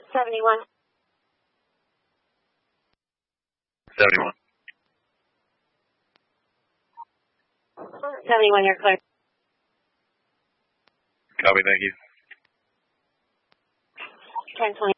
71. 71. 71, you're clear. Copy, thank you. 1020.